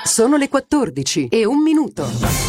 Sono le 14:01.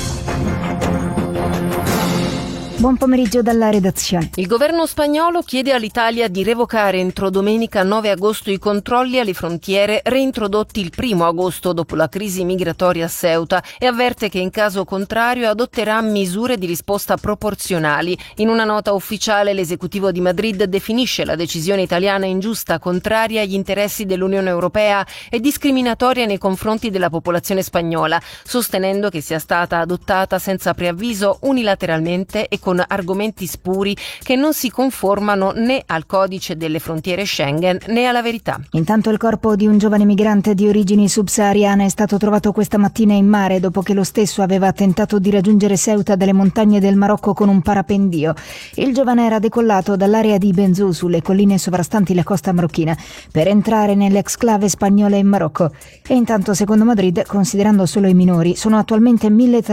Buon pomeriggio dalla redazione. Il governo spagnolo chiede all'Italia di revocare entro domenica 9 agosto i controlli alle frontiere reintrodotti il 1 agosto dopo la crisi migratoria a Ceuta e avverte che in caso contrario adotterà misure di risposta proporzionali. In una nota ufficiale l'esecutivo di Madrid definisce la decisione italiana ingiusta, contraria agli interessi dell'Unione Europea e discriminatoria nei confronti della popolazione spagnola, sostenendo che sia stata adottata senza preavviso, unilateralmente e con argomenti spuri che non si conformano né al codice delle frontiere Schengen né alla verità. Intanto il corpo di un giovane migrante di origini subsahariane è stato trovato questa mattina in mare dopo che lo stesso aveva tentato di raggiungere Ceuta dalle montagne del Marocco con un parapendio. Il giovane era decollato dall'area di Benzou sulle colline sovrastanti la costa marocchina per entrare nell'exclave spagnola in Marocco. E intanto, secondo Madrid, considerando solo i minori, sono attualmente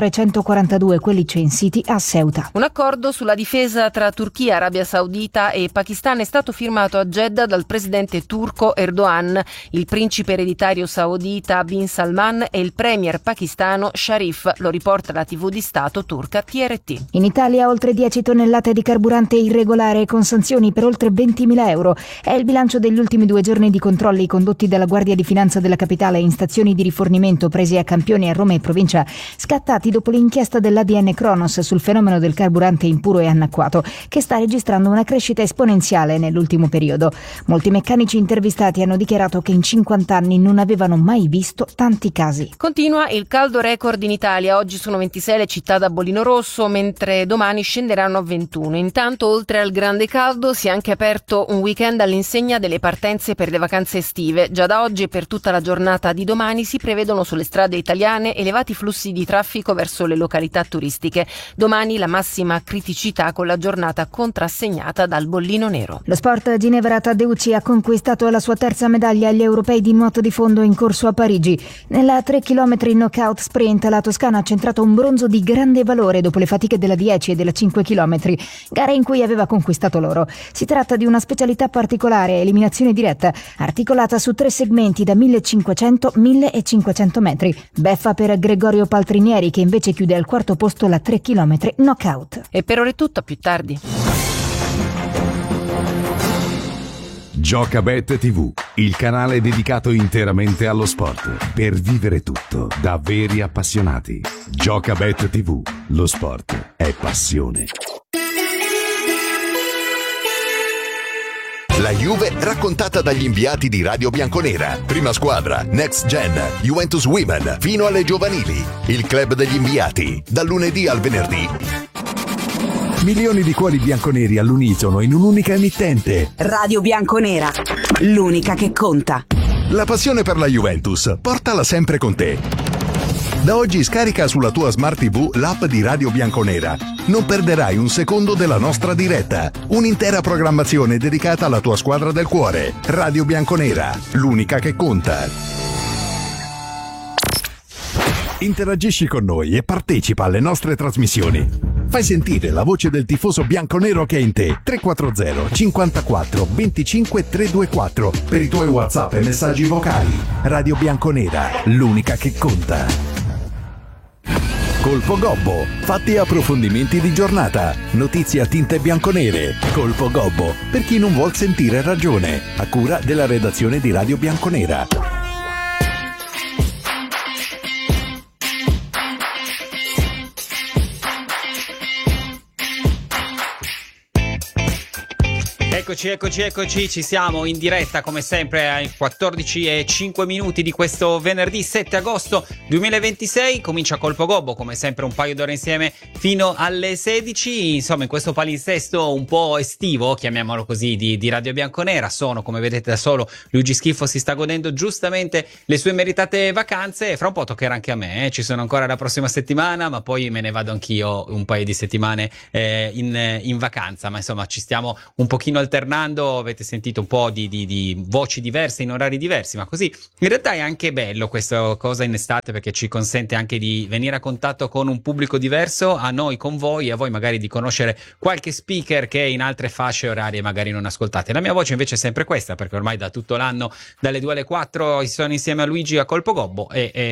1342 quelli censiti a Ceuta. Un accordo sulla difesa tra Turchia, Arabia Saudita e Pakistan è stato firmato a Jeddah dal presidente turco Erdogan, il principe ereditario saudita Bin Salman e il premier pakistano Sharif, lo riporta la TV di Stato turca TRT. In Italia oltre 10 tonnellate di carburante irregolare con sanzioni per oltre 20.000 euro. È il bilancio degli ultimi 2 giorni di controlli condotti dalla Guardia di Finanza della Capitale in stazioni di rifornimento presi a campioni a Roma e provincia, scattati dopo l'inchiesta dell'ADN Kronos sul fenomeno del carburante impuro e annacquato, che sta registrando una crescita esponenziale nell'ultimo periodo. Molti meccanici intervistati hanno dichiarato che in 50 anni non avevano mai visto tanti casi. Continua il caldo record in Italia. Oggi sono 26 le città da bollino rosso, mentre domani scenderanno a 21. Intanto, oltre al grande caldo, si è anche aperto un weekend all'insegna delle partenze per le vacanze estive. Già da oggi e per tutta la giornata di domani si prevedono sulle strade italiane elevati flussi di traffico verso le località turistiche. Domani la massima criticità con la giornata contrassegnata dal bollino nero. Lo sport: Ginevra Taddeucci ha conquistato la sua terza medaglia agli europei di nuoto di fondo in corso a Parigi. Nella 3 km knockout sprint la toscana ha centrato un bronzo di grande valore dopo le fatiche della 10 e della 5 km, gara in cui aveva conquistato l'oro. Si tratta di una specialità particolare, eliminazione diretta, articolata su 3 segmenti da 1500, 1500 metri. Beffa per Gregorio Paltrinieri, che invece chiude al quarto posto la 3 km knockout. E per ora è tutto, a più tardi. Giocabet TV, il canale dedicato interamente allo sport, per vivere tutto da veri appassionati. Giocabet TV, lo sport è passione. La Juve raccontata dagli inviati di Radio Bianconera. Prima squadra, Next Gen, Juventus Women, fino alle giovanili. Il club degli inviati, dal lunedì al venerdì. Milioni di cuori bianconeri all'unisono in un'unica emittente. Radio Bianconera, l'unica che conta. La passione per la Juventus, portala sempre con te. Da oggi scarica sulla tua Smart TV l'app di Radio Bianconera. Non perderai un secondo della nostra diretta. Un'intera programmazione dedicata alla tua squadra del cuore. Radio Bianconera, l'unica che conta. Interagisci con noi e partecipa alle nostre trasmissioni. Fai sentire la voce del tifoso bianconero che è in te. 340 54 25 324 per i tuoi WhatsApp e messaggi vocali. Radio Bianconera, l'unica che conta. Colpo Gobbo, fatti e approfondimenti di giornata, notizie a tinte bianconere. Colpo Gobbo, per chi non vuol sentire ragione, a cura della redazione di Radio Bianconera. Eccoci, ci siamo in diretta come sempre ai 14:05 di questo venerdì 7 agosto 2026. Comincia Colpo Gobbo, come sempre un paio d'ore insieme fino alle 16. Insomma, in questo palinsesto un po' estivo, chiamiamolo così, di Radio Bianconera. Sono, come vedete da solo, Luigi Schiffo si sta godendo giustamente le sue meritate vacanze e fra un po' toccherà anche a me. Ci sono ancora la prossima settimana, ma poi me ne vado anch'io un paio di settimane in vacanza. Ma insomma, ci stiamo un pochino alternando. Avete sentito un po' di voci diverse in orari diversi, ma così in realtà è anche bello questa cosa in estate, perché ci consente anche di venire a contatto con un pubblico diverso, a noi con voi, a voi magari di conoscere qualche speaker che in altre fasce orarie magari non ascoltate. La mia voce invece è sempre questa, perché ormai da tutto l'anno, dalle 2 alle 4, sono insieme a Luigi a Colpo Gobbo e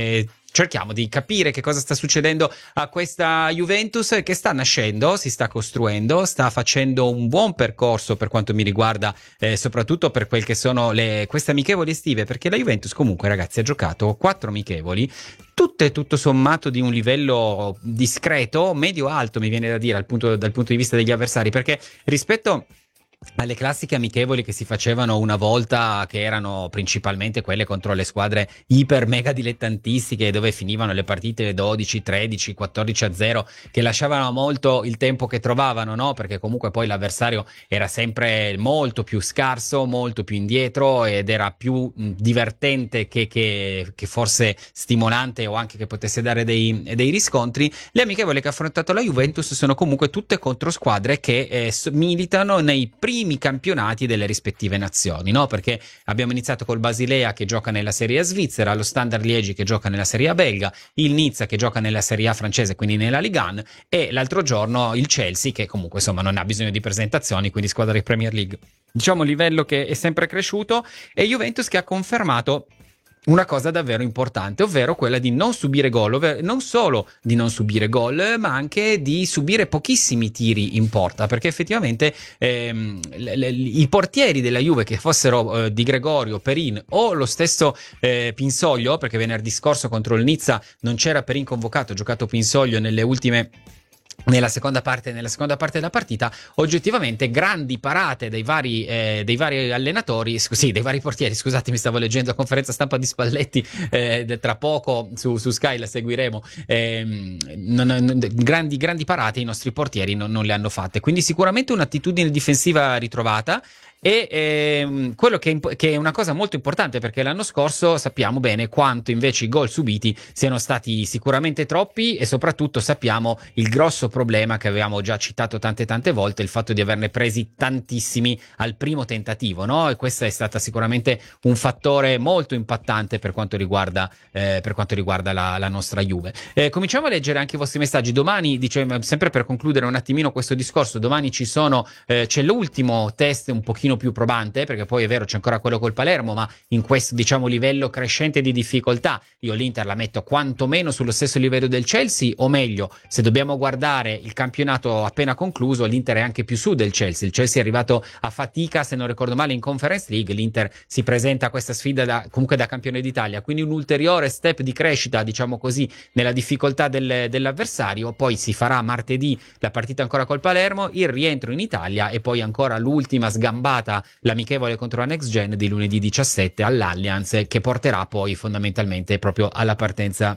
cerchiamo di capire che cosa sta succedendo a questa Juventus che sta nascendo, si sta costruendo, sta facendo un buon percorso per quanto mi riguarda, soprattutto per quel che sono queste amichevoli estive, perché la Juventus comunque, ragazzi, ha giocato 4 amichevoli, tutte tutto sommato di un livello discreto, medio-alto mi viene da dire dal punto di vista degli avversari, perché rispetto alle classiche amichevoli che si facevano una volta, che erano principalmente quelle contro le squadre iper mega dilettantistiche, dove finivano le partite 12, 13, 14-0, che lasciavano molto il tempo che trovavano, no? Perché comunque poi l'avversario era sempre molto più scarso, molto più indietro, ed era più divertente che forse stimolante, o anche che potesse dare dei riscontri. Le amichevoli che ha affrontato la Juventus sono comunque tutte contro squadre che militano nei primi campionati delle rispettive nazioni, no? Perché abbiamo iniziato col Basilea che gioca nella Serie A svizzera, lo Standard Liegi che gioca nella Serie A belga, il Nizza che gioca nella Serie A francese, quindi nella Ligue 1, e l'altro giorno il Chelsea, che comunque insomma non ha bisogno di presentazioni, quindi squadra di Premier League. Diciamo livello che è sempre cresciuto, e Juventus che ha confermato una cosa davvero importante, ovvero quella di non subire gol, non solo di non subire gol, ma anche di subire pochissimi tiri in porta, perché effettivamente i portieri della Juve, che fossero Di Gregorio, Perin o lo stesso Pinsoglio, perché venerdì scorso contro il Nizza non c'era Perin convocato, ha giocato Pinsoglio nella seconda parte della partita, oggettivamente grandi parate dei vari allenatori, dei vari portieri, scusate, mi stavo leggendo la conferenza stampa di Spalletti, tra poco su Sky la seguiremo, grandi parate i nostri portieri non le hanno fatte, quindi sicuramente un'attitudine difensiva ritrovata. E quello che è una cosa molto importante, perché l'anno scorso sappiamo bene quanto invece i gol subiti siano stati sicuramente troppi, e soprattutto sappiamo il grosso problema che avevamo già citato tante volte, il fatto di averne presi tantissimi al primo tentativo, no? E questo è stato sicuramente un fattore molto impattante per quanto riguarda la nostra Juve. Cominciamo a leggere anche i vostri messaggi. Domani, sempre per concludere un attimino questo discorso, domani c'è l'ultimo test un pochino più probante, perché poi è vero c'è ancora quello col Palermo, ma in questo livello crescente di difficoltà io l'Inter la metto quantomeno sullo stesso livello del Chelsea, o meglio, se dobbiamo guardare il campionato appena concluso, l'Inter è anche più su del Chelsea. Il Chelsea è arrivato a fatica, se non ricordo male, in Conference League, l'Inter si presenta a questa sfida comunque da campione d'Italia, quindi un ulteriore step di crescita, diciamo così, nella difficoltà dell'avversario. Poi si farà martedì la partita ancora col Palermo, il rientro in Italia, e poi ancora l'ultima sgambata, l'amichevole contro la Next Gen di lunedì 17 all'Allianz, che porterà poi fondamentalmente proprio alla partenza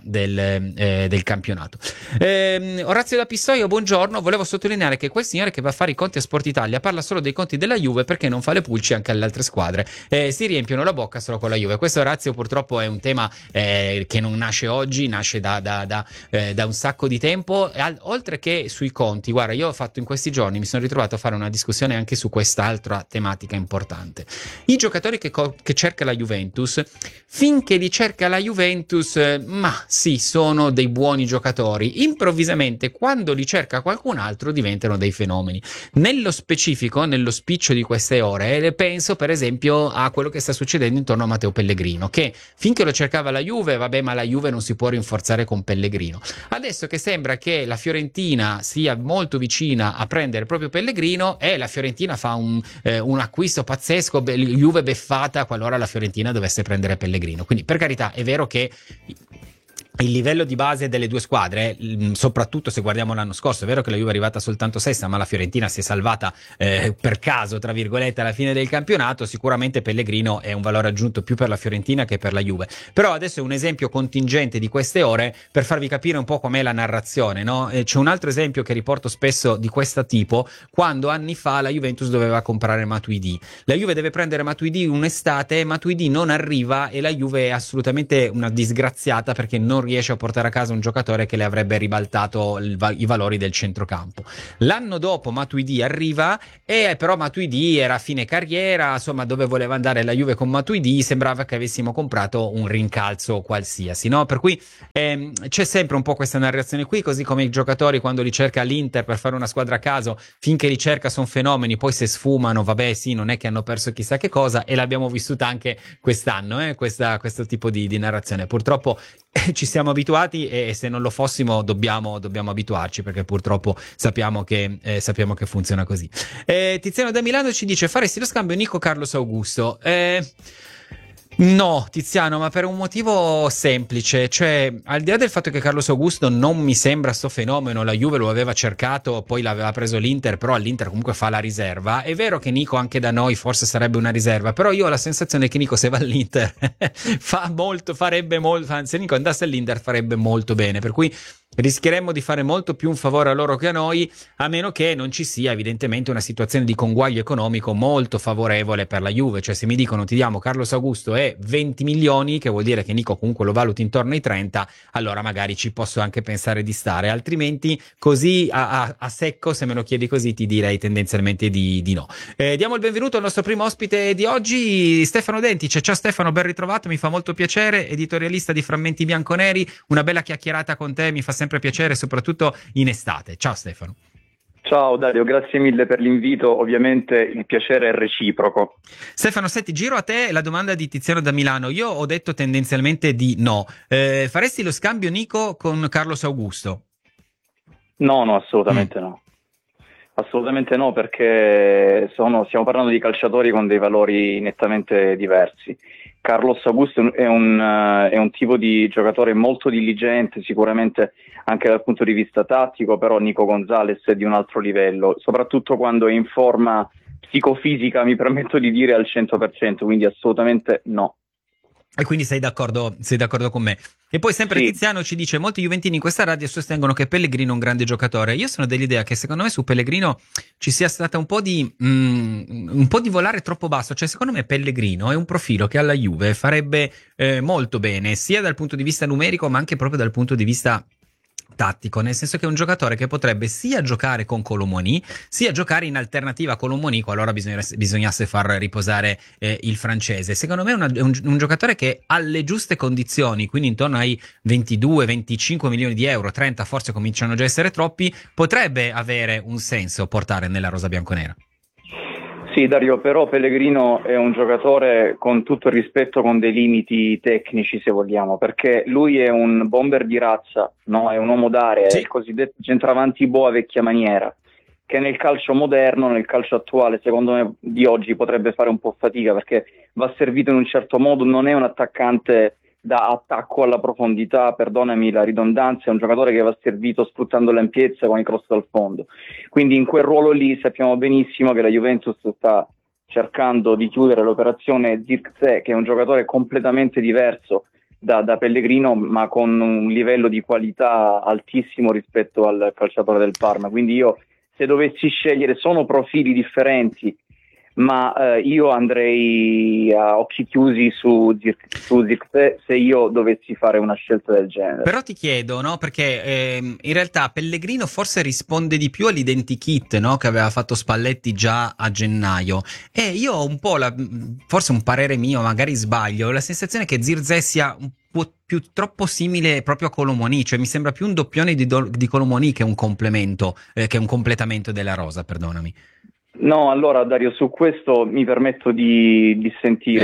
del campionato. Orazio da Pistoia, buongiorno. Volevo sottolineare che quel signore che va a fare i conti a Sport Italia parla solo dei conti della Juve, perché non fa le pulci anche alle altre squadre, si riempiono la bocca solo con la Juve. Questo, Orazio, purtroppo è un tema che non nasce oggi, nasce da un sacco di tempo, oltre che sui conti. Guarda, io ho fatto in questi giorni, mi sono ritrovato a fare una discussione anche su quest'altra tematica importante. I giocatori che cerca la Juventus, finché li cerca la Juventus, ma sì, sono dei buoni giocatori. Improvvisamente, quando li cerca qualcun altro, diventano dei fenomeni. Nello specifico, nello spiccio di queste ore, penso per esempio a quello che sta succedendo intorno a Matteo Pellegrino, che finché lo cercava la Juve, vabbè, ma la Juve non si può rinforzare con Pellegrino. Adesso che sembra che la Fiorentina sia molto vicina a prendere proprio Pellegrino, e la Fiorentina fa un acquisto pazzesco, Juve beffata qualora la Fiorentina dovesse prendere Pellegrino. Quindi, per carità, è vero che il livello di base delle due squadre, soprattutto se guardiamo l'anno scorso, è vero che la Juve è arrivata soltanto sesta, ma la Fiorentina si è salvata per caso, tra virgolette, alla fine del campionato. Sicuramente Pellegrino è un valore aggiunto più per la Fiorentina che per la Juve. Però adesso è un esempio contingente di queste ore per farvi capire un po' com'è la narrazione, no? C'è un altro esempio che riporto spesso di questo tipo, quando anni fa la Juventus doveva comprare Matuidi. La Juve deve prendere Matuidi un'estate, Matuidi non arriva e la Juve è assolutamente una disgraziata, perché non riesce a portare a casa un giocatore che le avrebbe ribaltato i valori del centrocampo. L'anno dopo Matuidi arriva, e però Matuidi era a fine carriera, insomma, dove voleva andare la Juve con Matuidi sembrava che avessimo comprato un rincalzo qualsiasi, no? Per cui c'è sempre un po' questa narrazione qui, così come i giocatori quando li cerca l'Inter per fare una squadra a caso, finché li cerca sono fenomeni, poi se sfumano, vabbè, sì, non è che hanno perso chissà che cosa, e l'abbiamo vissuta anche quest'anno, questo tipo di narrazione. Purtroppo ci siamo abituati e se non lo fossimo dobbiamo abituarci, perché purtroppo sappiamo che funziona così. Tiziano da Milano ci dice: faresti lo scambio Nico Carlos Augusto? No, Tiziano, ma per un motivo semplice, cioè al di là del fatto che Carlos Augusto non mi sembra sto fenomeno, la Juve lo aveva cercato, poi l'aveva preso l'Inter, però all'Inter comunque fa la riserva. È vero che Nico anche da noi forse sarebbe una riserva, però io ho la sensazione che Nico, se va all'Inter farebbe molto, anzi se Nico andasse all'Inter farebbe molto bene, per cui rischieremmo di fare molto più un favore a loro che a noi, a meno che non ci sia evidentemente una situazione di conguaglio economico molto favorevole per la Juve. Cioè, se mi dicono ti diamo Carlos Augusto e 20 milioni, che vuol dire che Nico comunque lo valuti intorno ai 30, allora magari ci posso anche pensare di stare, altrimenti così a secco, se me lo chiedi così, ti direi tendenzialmente di no. Diamo il benvenuto al nostro primo ospite di oggi, Stefano Dentice. Ciao Stefano, ben ritrovato, mi fa molto piacere, editorialista di Frammenti Bianconeri, una bella chiacchierata con te mi fa sempre piacere, soprattutto in estate. Ciao Stefano. Ciao Dario, grazie mille per l'invito, ovviamente il piacere è reciproco. Stefano, senti, giro a te la domanda di Tiziano da Milano. Io ho detto tendenzialmente di no. Faresti lo scambio Nico con Carlos Augusto? No, assolutamente no. Assolutamente no, perché stiamo parlando di calciatori con dei valori nettamente diversi. Carlos Augusto è un tipo di giocatore molto diligente, sicuramente anche dal punto di vista tattico, però Nico Gonzalez è di un altro livello, soprattutto quando è in forma psicofisica, mi permetto di dire al 100%, quindi assolutamente no. E quindi sei d'accordo con me. E poi sempre sì. Tiziano ci dice: molti juventini in questa radio sostengono che Pellegrino è un grande giocatore. Io sono dell'idea che secondo me su Pellegrino ci sia stata un po' di volare troppo basso. Cioè, secondo me Pellegrino è un profilo che alla Juve farebbe molto bene, sia dal punto di vista numerico ma anche proprio dal punto di vista tattico, nel senso che è un giocatore che potrebbe sia giocare con Colomoni sia giocare in alternativa a Colomoni qualora bisognasse far riposare il francese. Secondo me è un giocatore che alle giuste condizioni, quindi intorno ai 22-25 milioni di euro, 30 forse cominciano già a essere troppi, potrebbe avere un senso portare nella rosa bianconera. Sì Dario, però Pellegrino è un giocatore, con tutto il rispetto, con dei limiti tecnici se vogliamo, perché lui è un bomber di razza, no? È un uomo d'area, sì. È il cosiddetto centravanti boa vecchia maniera, che nel calcio moderno, nel calcio attuale, secondo me di oggi potrebbe fare un po' fatica, perché va servito in un certo modo, non è un attaccante da attacco alla profondità, perdonami la ridondanza, è un giocatore che va servito sfruttando l'ampiezza con i cross dal fondo. Quindi in quel ruolo lì sappiamo benissimo che la Juventus sta cercando di chiudere l'operazione Zirkzee, che è un giocatore completamente diverso da Pellegrino, ma con un livello di qualità altissimo rispetto al calciatore del Parma. Quindi io, se dovessi scegliere, sono profili differenti, ma io andrei a occhi chiusi su Zirkzee se io dovessi fare una scelta del genere. Però ti chiedo, no? Perché in realtà Pellegrino forse risponde di più all'identikit, no? Che aveva fatto Spalletti già a gennaio, e io ho un po' forse un parere mio, magari sbaglio, la sensazione che Zirkzee sia un po' più troppo simile proprio a Colomoni, cioè mi sembra più un doppione di Colomoni che un complemento, che un completamento della rosa, perdonami. No, allora Dario, su questo mi permetto di dissentire,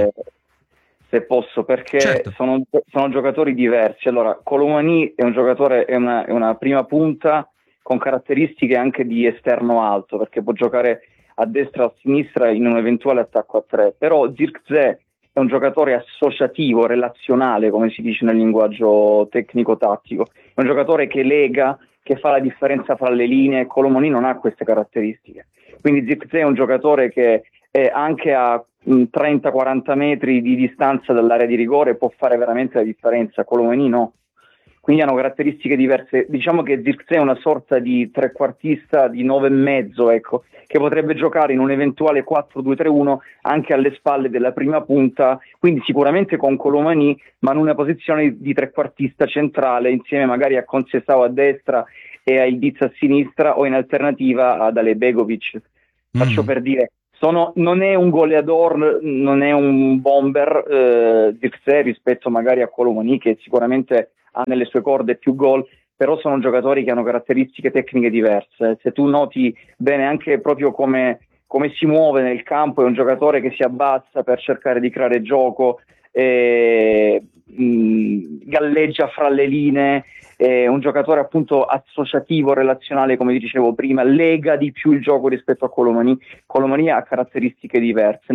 se posso, perché certo. sono giocatori diversi. Allora, Colomani è un giocatore, è una prima punta con caratteristiche anche di esterno alto, perché può giocare a destra o a sinistra in un eventuale attacco a tre, però Zirkzee è un giocatore associativo, relazionale, come si dice nel linguaggio tecnico-tattico, è un giocatore che lega, che fa la differenza fra le linee. Colomani non ha queste caratteristiche. Quindi Zirkzee è un giocatore che anche a 30-40 metri di distanza dall'area di rigore può fare veramente la differenza, Colomani no. Quindi hanno caratteristiche diverse. Diciamo che Zirkzee è una sorta di trequartista di 9,5, ecco, che potrebbe giocare in un eventuale 4-2-3-1 anche alle spalle della prima punta, quindi sicuramente con Colomani, ma in una posizione di trequartista centrale, insieme magari a Conceição a destra e a Ildiz a sinistra, o in alternativa ad Ale Begovic. Faccio per dire, non è un goleador, non è un bomber Zirkzee rispetto magari a Colomani, che sicuramente ha nelle sue corde più gol, però sono giocatori che hanno caratteristiche tecniche diverse. Se tu noti bene anche proprio come si muove nel campo, è un giocatore che si abbassa per cercare di creare gioco, galleggia fra le linee, un giocatore appunto associativo, relazionale, come dicevo prima, lega di più il gioco rispetto a Colomani. Colomani ha caratteristiche diverse,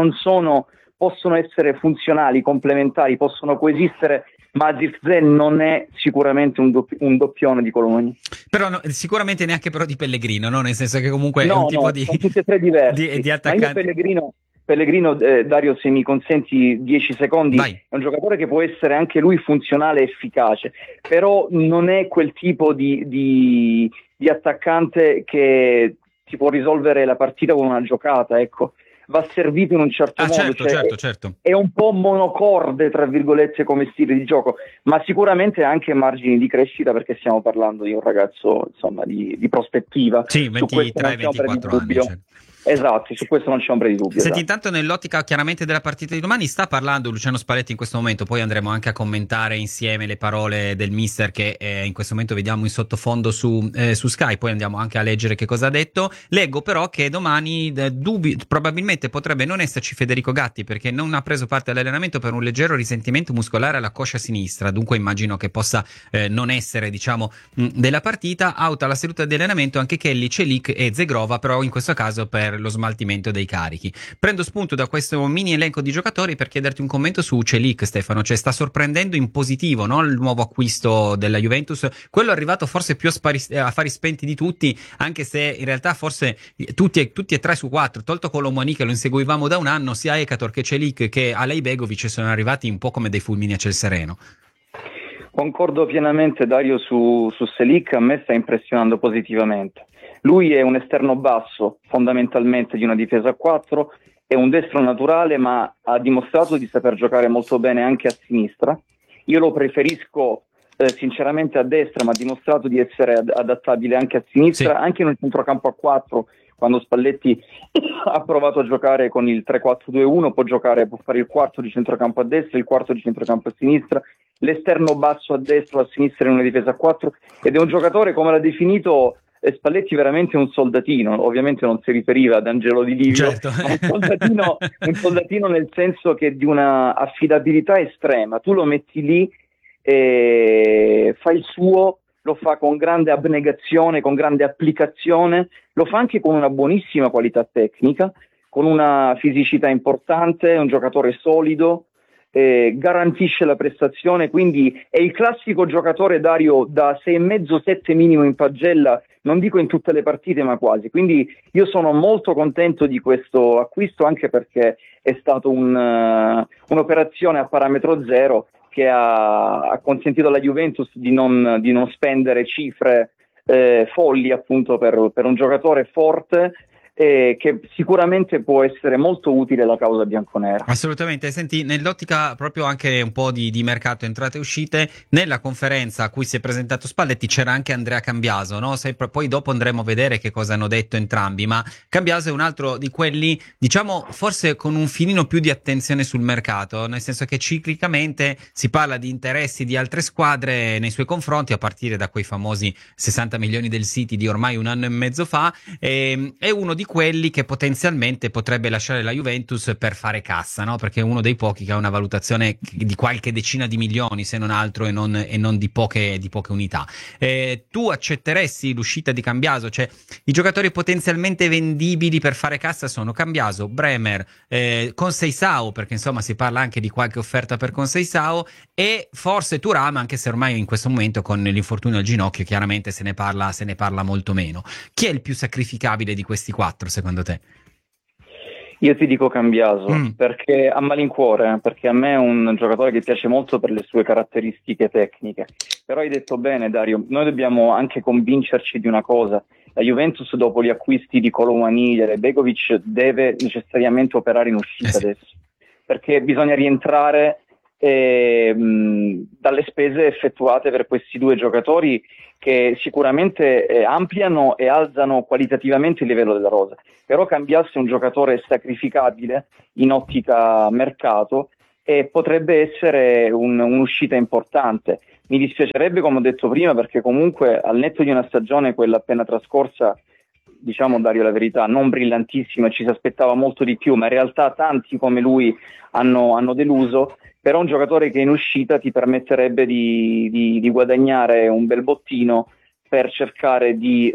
possono essere funzionali, complementari, possono coesistere, ma Zirkzee non è sicuramente un doppione di Colomani. Però sicuramente neanche però di Pellegrino, no? Nel senso che comunque è un tipo di... sono tutti e tre diversi. di attaccante. Pellegrino, Dario, se mi consenti 10 secondi, Vai. È un giocatore che può essere anche lui funzionale e efficace, però non è quel tipo di attaccante che ti può risolvere la partita con una giocata, ecco. Va servito in un certo modo, certo. È un po' monocorde, tra virgolette, come stile di gioco, ma sicuramente ha anche margini di crescita, perché stiamo parlando di un ragazzo, insomma, di prospettiva. Sì, 23-24 anni. Certo. Esatto, su questo non c'è ombra di dubbio. Senti, intanto nell'ottica chiaramente della partita di domani sta parlando Luciano Spalletti in questo momento, poi andremo anche a commentare insieme le parole del mister che in questo momento vediamo in sottofondo su Sky, poi andiamo anche a leggere che cosa ha detto. Leggo però che domani probabilmente potrebbe non esserci Federico Gatti, perché non ha preso parte all'allenamento per un leggero risentimento muscolare alla coscia sinistra, dunque immagino che possa non essere, diciamo, della partita. Out alla seduta di allenamento anche Kelly, Celik e Zegrova, però in questo caso per lo smaltimento dei carichi. Prendo spunto da questo mini elenco di giocatori per chiederti un commento su Celik, Stefano. Cioè, sta sorprendendo in positivo, no? Il nuovo acquisto della Juventus, quello arrivato forse più a fari spenti di tutti, anche se in realtà forse tutti e 3 su 4, tolto Colomani che lo inseguivamo da un anno, sia Ekator che Celik che Alejbegovic sono arrivati un po' come dei fulmini a ciel sereno. Concordo pienamente, Dario, su Celik. A me sta impressionando positivamente. Lui è un esterno basso, fondamentalmente, di una difesa a 4, è un destro naturale, ma ha dimostrato di saper giocare molto bene anche a sinistra. Io lo preferisco sinceramente a destra, ma ha dimostrato di essere adattabile anche a sinistra, sì. Anche in un centrocampo a 4, quando Spalletti ha provato a giocare con il 3-4-2-1, può fare il quarto di centrocampo a destra, il quarto di centrocampo a sinistra, l'esterno basso a destra o a sinistra in una difesa a 4, ed è un giocatore, come l'ha definito Spalletti, veramente un soldatino. Ovviamente non si riferiva ad Angelo Di Livio, certo. un soldatino nel senso che di una affidabilità estrema. Tu lo metti lì e fa il suo, lo fa con grande abnegazione, con grande applicazione, lo fa anche con una buonissima qualità tecnica, con una fisicità importante, è un giocatore solido, garantisce la prestazione, quindi è il classico giocatore, Dario, da 6,5-7 minimo in pagella, non dico in tutte le partite ma quasi. Quindi io sono molto contento di questo acquisto, anche perché è stato un'operazione a parametro zero che ha consentito alla Juventus di non spendere cifre folli, appunto, per un giocatore forte, che sicuramente può essere molto utile alla causa bianconera. Assolutamente. Senti, nell'ottica proprio anche un po' di mercato entrate e uscite, nella conferenza a cui si è presentato Spalletti c'era anche Andrea Cambiaso, no? Poi dopo andremo a vedere che cosa hanno detto entrambi, ma Cambiaso è un altro di quelli, diciamo, forse con un filino più di attenzione sul mercato, nel senso che ciclicamente si parla di interessi di altre squadre nei suoi confronti, a partire da quei famosi 60 milioni del City di ormai un anno e mezzo fa. È uno di quelli che potenzialmente potrebbe lasciare la Juventus per fare cassa, no? Perché è uno dei pochi che ha una valutazione di qualche decina di milioni, se non altro, e non di poche unità. Tu accetteresti l'uscita di Cambiaso? Cioè, i giocatori potenzialmente vendibili per fare cassa sono Cambiaso, Bremer, Conceição, perché insomma si parla anche di qualche offerta per Conceição, e forse Thuram, anche se ormai in questo momento con l'infortunio al ginocchio chiaramente se ne parla molto meno. Chi è il più sacrificabile di questi 4 secondo te? Io ti dico Cambiaso, perché a malincuore, perché a me è un giocatore che piace molto per le sue caratteristiche tecniche. Però hai detto bene, Dario, noi dobbiamo anche convincerci di una cosa: la Juventus, dopo gli acquisti di Colomani e Begovic, deve necessariamente operare in uscita adesso, perché bisogna rientrare dalle spese effettuate per questi due giocatori, che sicuramente ampliano e alzano qualitativamente il livello della rosa. Però Cambiaso è un giocatore sacrificabile in ottica mercato e potrebbe essere un'uscita importante. Mi dispiacerebbe, come ho detto prima, perché comunque al netto di una stagione, quella appena trascorsa, diciamo, Dario, la verità, non brillantissima, ci si aspettava molto di più, ma in realtà tanti come lui hanno deluso. però un giocatore che in uscita ti permetterebbe di guadagnare un bel bottino per cercare di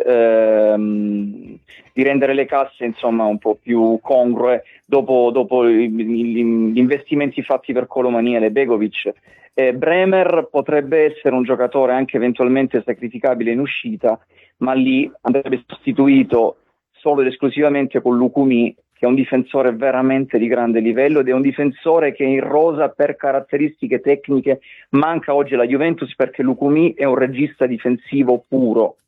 rendere le casse insomma un po' più congrue dopo gli investimenti fatti per Colomani e Begovic. Bremer potrebbe essere un giocatore anche eventualmente sacrificabile in uscita, ma lì andrebbe sostituito solo ed esclusivamente con Lukumi, che è un difensore veramente di grande livello ed è un difensore che in rosa per caratteristiche tecniche manca oggi alla Juventus, perché Lukumi è un regista difensivo puro.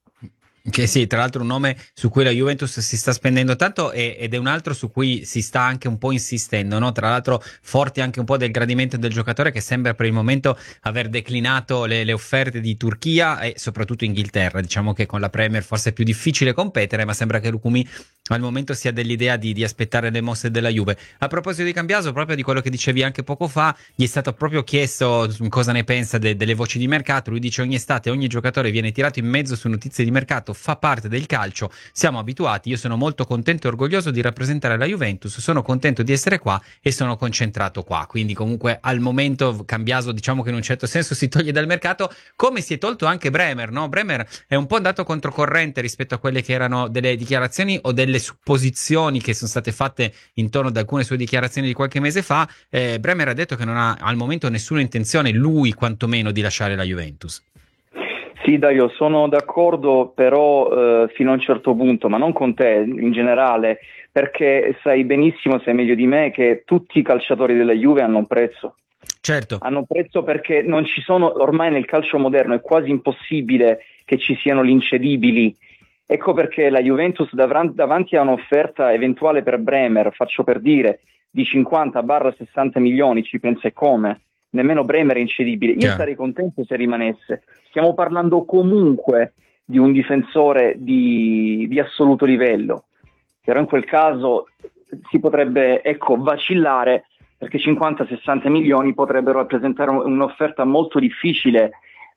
Che sì, tra l'altro un nome su cui la Juventus si sta spendendo tanto ed è un altro su cui si sta anche un po' insistendo, no? Tra l'altro forti anche un po' del gradimento del giocatore, che sembra per il momento aver declinato le offerte di Turchia e soprattutto Inghilterra. Diciamo che con la Premier forse è più difficile competere, ma sembra che Lukumi al momento sia dell'idea di aspettare le mosse della Juve. A proposito di Cambiaso, proprio di quello che dicevi anche poco fa, gli è stato proprio chiesto cosa ne pensa delle voci di mercato. Lui dice: ogni estate ogni giocatore viene tirato in mezzo su notizie di mercato, fa parte del calcio, siamo abituati, io sono molto contento e orgoglioso di rappresentare la Juventus, sono contento di essere qua e sono concentrato qua. Quindi comunque al momento Cambiaso, diciamo che in un certo senso si toglie dal mercato, come si è tolto anche Bremer, no? Bremer è un po' andato controcorrente rispetto a quelle che erano delle dichiarazioni o delle supposizioni che sono state fatte intorno ad alcune sue dichiarazioni di qualche mese fa. Bremer ha detto che non ha al momento nessuna intenzione, lui quantomeno, di lasciare la Juventus. Sì, Dario, sono d'accordo, però fino a un certo punto, ma non con te in generale, perché sai benissimo, sai meglio di me, che tutti i calciatori della Juve hanno un prezzo. Certo. Hanno un prezzo perché non ci sono, ormai nel calcio moderno è quasi impossibile che ci siano gli incedibili. Ecco perché la Juventus davanti a un'offerta eventuale per Bremer, faccio per dire, di 50-60 milioni, ci pensa e come. Nemmeno Bremer è incedibile. Io sarei contento se rimanesse. Stiamo parlando comunque di un difensore di assoluto livello, però in quel caso si potrebbe vacillare, perché 50-60 milioni potrebbero rappresentare un'offerta molto difficile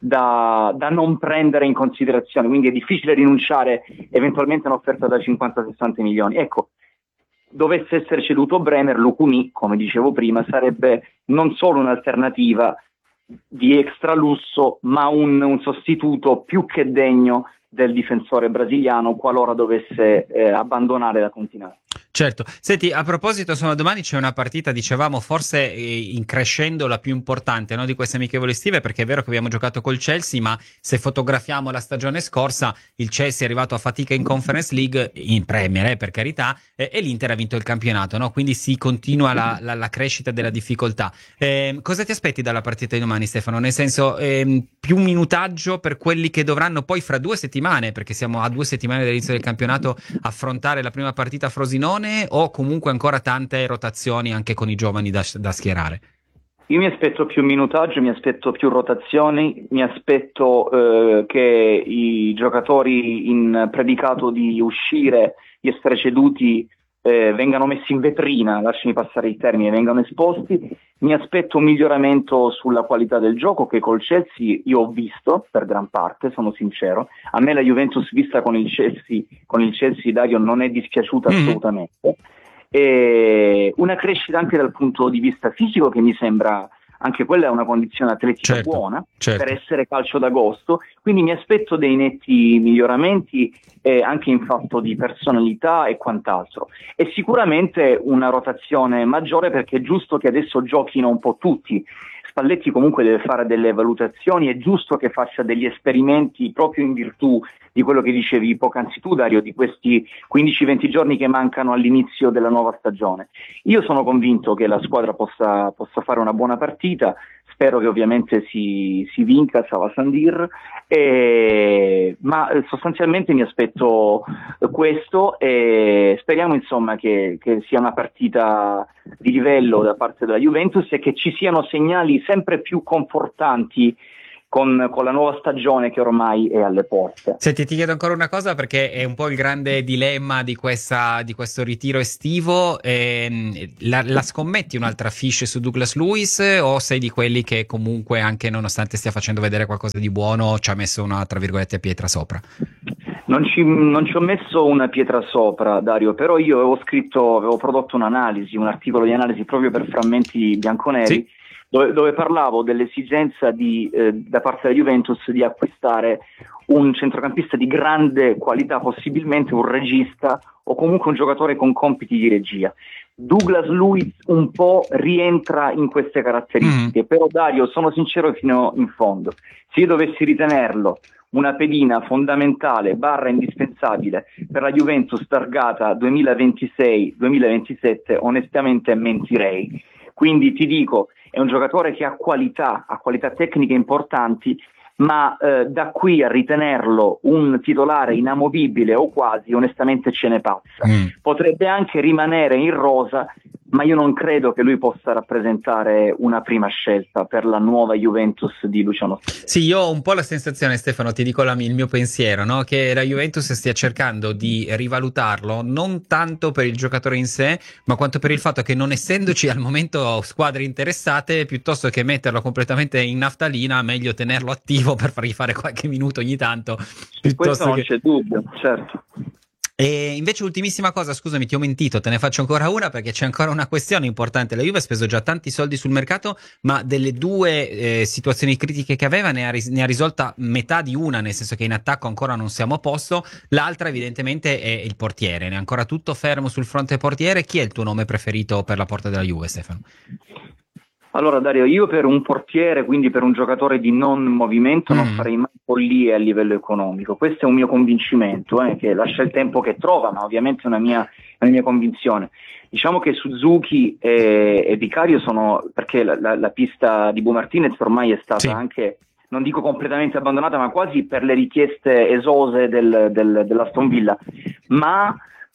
da non prendere in considerazione, quindi è difficile rinunciare eventualmente a un'offerta da 50-60 milioni. Ecco, dovesse essere ceduto Bremer, Lukumi, come dicevo prima, sarebbe non solo un'alternativa di extra lusso, ma un sostituto più che degno del difensore brasiliano qualora dovesse abbandonare la continente. Certo. Senti, a proposito, domani c'è una partita, dicevamo, forse in crescendo la più importante, no, di queste amichevoli estive, perché è vero che abbiamo giocato col Chelsea, ma se fotografiamo la stagione scorsa, il Chelsea è arrivato a fatica in Conference League, in Premier, per carità, e l'Inter ha vinto il campionato, no? Quindi si continua la crescita della difficoltà. Cosa ti aspetti dalla partita di domani, Stefano? Nel senso, più minutaggio per quelli che dovranno poi fra 2 settimane, perché siamo a 2 settimane dall'inizio del campionato, affrontare la prima partita a Frosinone, o comunque ancora tante rotazioni anche con i giovani da schierare? Io mi aspetto più minutaggio, mi aspetto più rotazioni, mi aspetto che i giocatori in predicato di uscire, di essere ceduti, vengano messi in vetrina, lasciami passare il termine, vengano esposti. Mi aspetto un miglioramento sulla qualità del gioco che col Chelsea io ho visto per gran parte, sono sincero. A me la Juventus vista con il Chelsea, Dario, non è dispiaciuta assolutamente. E una crescita anche dal punto di vista fisico, che mi sembra anche quella è una condizione atletica buona per essere calcio d'agosto, quindi mi aspetto dei netti miglioramenti anche in fatto di personalità e quant'altro, e sicuramente una rotazione maggiore, perché è giusto che adesso giochino un po' tutti. Spalletti comunque deve fare delle valutazioni, è giusto che faccia degli esperimenti proprio in virtù di quello che dicevi poc'anzi tu, Dario, di questi 15-20 giorni che mancano all'inizio della nuova stagione. Io sono convinto che la squadra possa fare una buona partita, spero che ovviamente si vinca Sava Sandir, ma sostanzialmente mi aspetto questo, e speriamo insomma che sia una partita di livello da parte della Juventus e che ci siano segnali sempre più confortanti con la nuova stagione che ormai è alle porte. Senti, ti chiedo ancora una cosa, perché è un po' il grande dilemma di questo ritiro estivo. La scommetti un'altra fiche su Douglas Luiz, o sei di quelli che comunque, anche nonostante stia facendo vedere qualcosa di buono, ci ha messo una, tra virgolette, pietra sopra? Non ci ho messo una pietra sopra, Dario, però io avevo prodotto un'analisi, un articolo di analisi proprio per Frammenti Bianconeri, dove parlavo dell'esigenza da parte della Juventus di acquistare un centrocampista di grande qualità, possibilmente un regista o comunque un giocatore con compiti di regia. Douglas Luiz un po' rientra in queste caratteristiche, però Dario, sono sincero fino in fondo, se io dovessi ritenerlo una pedina fondamentale / indispensabile per la Juventus targata 2026-2027, onestamente mentirei. Quindi ti dico, è un giocatore che ha qualità tecniche importanti, ma da qui a ritenerlo un titolare inamovibile o quasi, onestamente ce ne pazza. Potrebbe anche rimanere in rosa, ma io non credo che lui possa rappresentare una prima scelta per la nuova Juventus di Luciano Spalletti. Sì, io ho un po' la sensazione, Stefano, ti dico il mio pensiero, no? Che la Juventus stia cercando di rivalutarlo non tanto per il giocatore in sé, ma quanto per il fatto che, non essendoci al momento squadre interessate, piuttosto che metterlo completamente in naftalina, meglio tenerlo attivo per fargli fare qualche minuto ogni tanto. Questo non c'è dubbio, certo. E invece, ultimissima cosa, scusami, ti ho mentito, te ne faccio ancora una perché c'è ancora una questione importante. La Juve ha speso già tanti soldi sul mercato, ma delle due situazioni critiche che aveva ne ha risolta metà di una, nel senso che in attacco ancora non siamo a posto. L'altra evidentemente è il portiere, ne è ancora tutto fermo sul fronte portiere. Chi è il tuo nome preferito per la porta della Juve, Stefano? Allora Dario, io per un portiere, quindi per un giocatore di non movimento, non farei mai follie a livello economico. Questo è un mio convincimento, che lascia il tempo che trova, ma ovviamente è una mia convinzione. Diciamo che Suzuki e Vicario sono, perché la pista di Bu Martinez ormai è stata anche, non dico completamente abbandonata, ma quasi per le richieste esose dell'Aston Villa, ma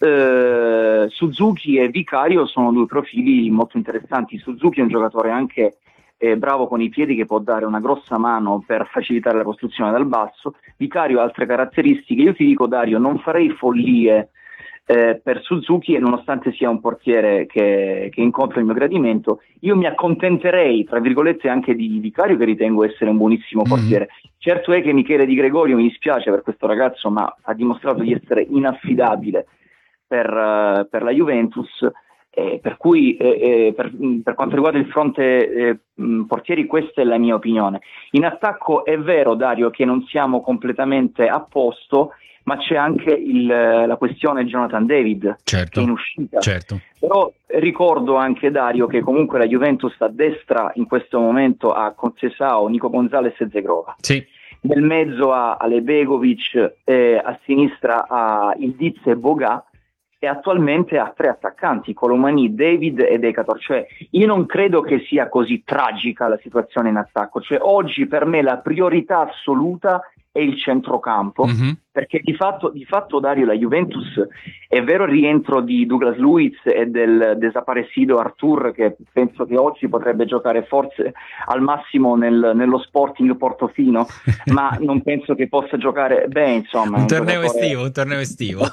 Suzuki e Vicario sono due profili molto interessanti. Suzuki è un giocatore anche bravo con i piedi, che può dare una grossa mano per facilitare la costruzione dal basso. Vicario ha altre caratteristiche. Io ti dico, Dario, non farei follie per Suzuki, e nonostante sia un portiere che incontra il mio gradimento, io mi accontenterei, tra virgolette, anche di Vicario, che ritengo essere un buonissimo portiere. Certo è che Michele Di Gregorio, mi dispiace per questo ragazzo, ma ha dimostrato di essere inaffidabile per la Juventus, per cui per quanto riguarda il fronte portieri, questa è la mia opinione. In attacco è vero, Dario, che non siamo completamente a posto, ma c'è anche la questione Jonathan David, che è in uscita. Certo. Però ricordo anche, Dario, che comunque la Juventus a destra in questo momento ha Conceição, Nico Gonzalez e Zegrova. Sì. Nel mezzo ha Alebegovic, a sinistra ha Ildiz e Boga, e attualmente ha 3 attaccanti, Colomani, David e Decatur. Cioè, io non credo che sia così tragica la situazione in attacco. Cioè, oggi per me la priorità assoluta è il centrocampo, perché di fatto, Dario, la Juventus, è vero il rientro di Douglas Luiz e del desaparecido Arthur, che penso che oggi potrebbe giocare forse al massimo nello Sporting Portofino, ma non penso che possa giocare insomma. Un torneo estivo,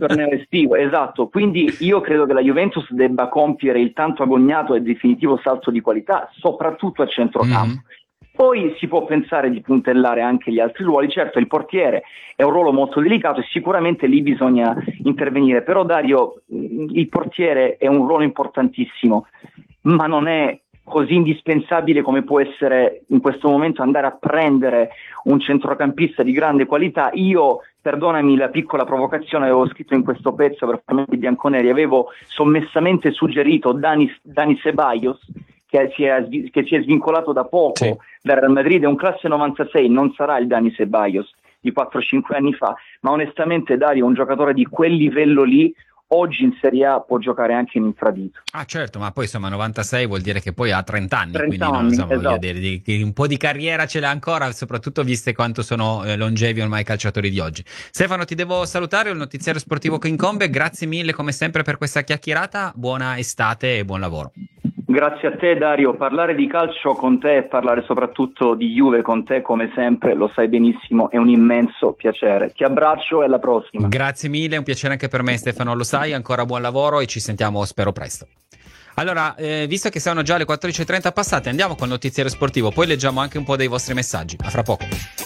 esatto. Quindi io credo che la Juventus debba compiere il tanto agognato e definitivo salto di qualità, soprattutto a centrocampo. Poi si può pensare di puntellare anche gli altri ruoli. Certo, il portiere è un ruolo molto delicato e sicuramente lì bisogna intervenire, però Dario, il portiere è un ruolo importantissimo, ma non è così indispensabile come può essere in questo momento andare a prendere un centrocampista di grande qualità. Io, perdonami la piccola provocazione, avevo scritto in questo pezzo per Frammenti Bianconeri, avevo sommessamente suggerito Dani Ceballos, che si è svincolato da poco dal Real Madrid, è un classe 96, non sarà il Dani Ceballos di 4-5 anni fa, ma onestamente, Dario, un giocatore di quel livello lì oggi in Serie A può giocare anche in infradito. Certo, ma poi insomma 96 vuol dire che poi ha 30 anni, quindi voglio dire, un po' di carriera ce l'ha ancora, soprattutto viste quanto sono longevi ormai i calciatori di oggi. Stefano, ti devo salutare, il notiziario sportivo che incombe, grazie mille come sempre per questa chiacchierata, buona estate e buon lavoro. Grazie a te, Dario. Parlare di calcio con te e parlare soprattutto di Juve con te, come sempre, lo sai benissimo, è un immenso piacere. Ti abbraccio e alla prossima. Grazie mille, un piacere anche per me, Stefano, lo sai, ancora buon lavoro e ci sentiamo, spero, presto. Allora, visto che sono già le 14:30 passate, andiamo col notiziario sportivo, poi leggiamo anche un po' dei vostri messaggi. A fra poco.